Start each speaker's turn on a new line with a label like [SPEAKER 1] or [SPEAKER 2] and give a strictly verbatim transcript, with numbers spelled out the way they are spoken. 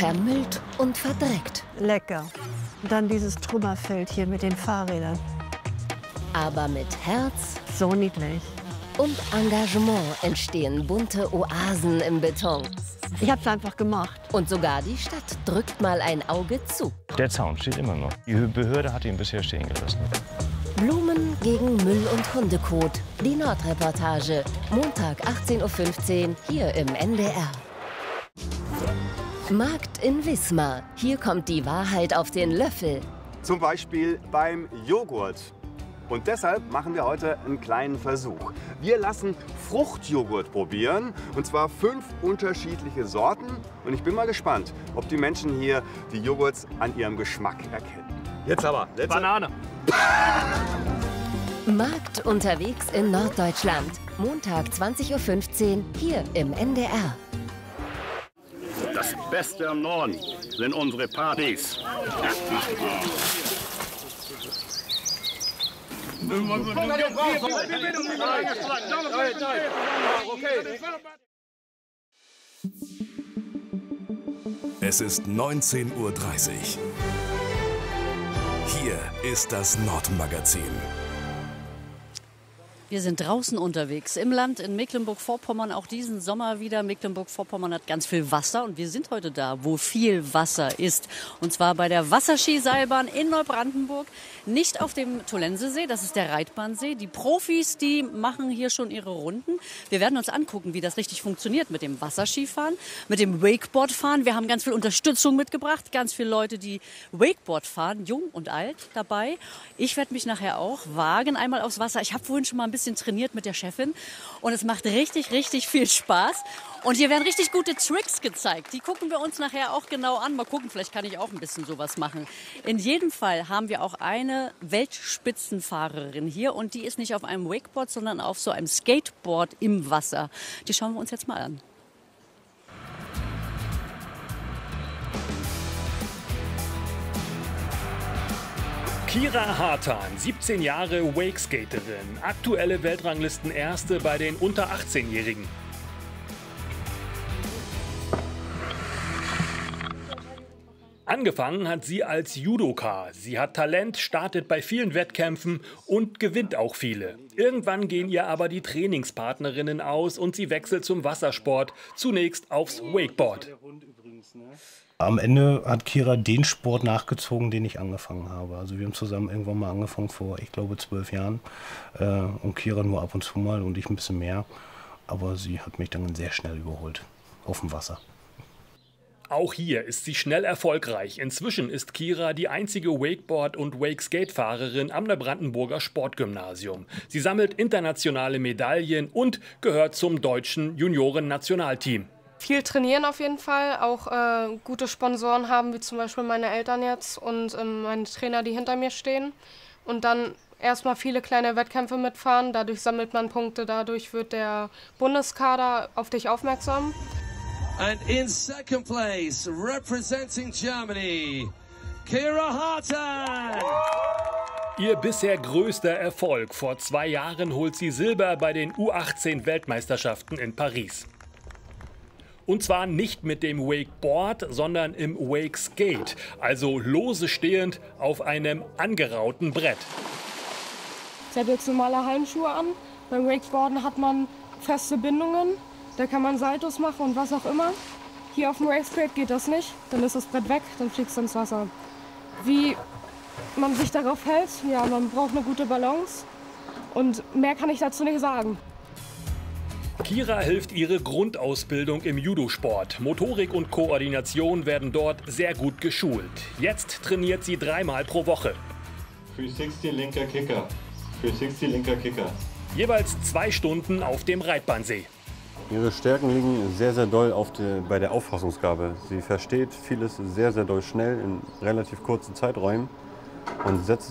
[SPEAKER 1] vermüllt und verdreckt.
[SPEAKER 2] Lecker. Und dann dieses Trümmerfeld hier mit den Fahrrädern.
[SPEAKER 1] Aber mit Herz
[SPEAKER 2] So niedlich.
[SPEAKER 1] und Engagement entstehen bunte Oasen im Beton.
[SPEAKER 2] Ich habe es einfach gemacht.
[SPEAKER 1] Und sogar die Stadt drückt mal ein Auge zu.
[SPEAKER 3] Der Zaun steht immer noch. Die Behörde hat ihn bisher stehen gelassen.
[SPEAKER 1] Blumen gegen Müll und Hundekot. Die Nordreportage. Montag achtzehn Uhr fünfzehn hier im N D R. Markt in Wismar. Hier kommt die Wahrheit auf den Löffel.
[SPEAKER 4] Zum Beispiel beim Joghurt. Und deshalb machen wir heute einen kleinen Versuch. Wir lassen Fruchtjoghurt probieren, und zwar fünf unterschiedliche Sorten. Und ich bin mal gespannt, ob die Menschen hier die Joghurts an ihrem Geschmack erkennen. Jetzt aber, letzte
[SPEAKER 5] Banane.
[SPEAKER 1] Markt unterwegs in Norddeutschland. Montag zwanzig Uhr fünfzehn hier im N D R.
[SPEAKER 6] Das Beste am Norden sind unsere Partys.
[SPEAKER 7] Es ist neunzehn Uhr dreißig. Hier ist das Nordmagazin.
[SPEAKER 8] Wir sind draußen unterwegs im Land in Mecklenburg-Vorpommern, auch diesen Sommer wieder. Mecklenburg-Vorpommern hat ganz viel Wasser und wir sind heute da, wo viel Wasser ist. Und zwar bei der Wasserskiseilbahn in Neubrandenburg, nicht auf dem Tollensesee, das ist der Reitbahnsee. Die Profis, die machen hier schon ihre Runden. Wir werden uns angucken, wie das richtig funktioniert mit dem Wasserskifahren, mit dem Wakeboardfahren. Wir haben ganz viel Unterstützung mitgebracht, ganz viele Leute, die Wakeboard fahren, jung und alt dabei. Ich werde mich nachher auch wagen, einmal aufs Wasser. Ich habe vorhin schon mal ein bisschen trainiert mit der Chefin und es macht richtig, richtig viel Spaß. Und hier werden richtig gute Tricks gezeigt. Die gucken wir uns nachher auch genau an. Mal gucken, vielleicht kann ich auch ein bisschen sowas machen. In jedem Fall haben wir auch eine Weltspitzenfahrerin hier und die ist nicht auf einem Wakeboard, sondern auf so einem Skateboard im Wasser. Die schauen wir uns jetzt mal an.
[SPEAKER 5] Kira Hartan, siebzehn Jahre Wakeskaterin, aktuelle Weltranglisten-Erste bei den unter achtzehnjährigen. Angefangen hat sie als Judoka. Sie hat Talent, startet bei vielen Wettkämpfen und gewinnt auch viele. Irgendwann gehen ihr aber die Trainingspartnerinnen aus und sie wechselt zum Wassersport, zunächst aufs Wakeboard.
[SPEAKER 3] Am Ende hat Kira den Sport nachgezogen, den ich angefangen habe. Also wir haben zusammen irgendwann mal angefangen vor, ich glaube, zwölf Jahren. Äh, und Kira nur ab und zu mal und ich ein bisschen mehr. Aber sie hat mich dann sehr schnell überholt auf dem Wasser.
[SPEAKER 5] Auch hier ist sie schnell erfolgreich. Inzwischen ist Kira die einzige Wakeboard- und Wakeskate-Fahrerin am Neubrandenburger Sportgymnasium. Sie sammelt internationale Medaillen und gehört zum deutschen Junioren-Nationalteam.
[SPEAKER 9] Viel trainieren auf jeden Fall, auch äh, gute Sponsoren haben, wie zum Beispiel meine Eltern jetzt und ähm, meine Trainer, die hinter mir stehen. Und dann erstmal viele kleine Wettkämpfe mitfahren, dadurch sammelt man Punkte, dadurch wird der Bundeskader auf dich aufmerksam.
[SPEAKER 10] And in second place, representing Germany, Kira Hartan.
[SPEAKER 5] Ihr bisher größter Erfolg. Vor zwei Jahren holt sie Silber bei den U achtzehn Weltmeisterschaften in Paris. Und zwar nicht mit dem Wakeboard, sondern im Wakeskate, also lose stehend auf einem angerauten Brett.
[SPEAKER 9] Ich habe jetzt normale Hallenschuhe an. Beim Wakeboarden hat man feste Bindungen. Da kann man Saltos machen und was auch immer. Hier auf dem Wakeskate geht das nicht. Dann ist das Brett weg, dann fliegst du ins Wasser. Wie man sich darauf hält, ja, man braucht eine gute Balance. Und mehr kann ich dazu nicht sagen.
[SPEAKER 5] Kira hilft ihre Grundausbildung im Judosport. Motorik und Koordination werden dort sehr gut geschult. Jetzt trainiert sie dreimal pro Woche.
[SPEAKER 11] dreihundertsechzig linker Kicker. dreihundertsechzig linker Kicker.
[SPEAKER 5] Jeweils zwei Stunden auf dem Reitbahnsee.
[SPEAKER 11] Ihre Stärken liegen sehr, sehr doll auf die, bei der Auffassungsgabe. Sie versteht vieles sehr, sehr doll schnell in relativ kurzen Zeiträumen und setzt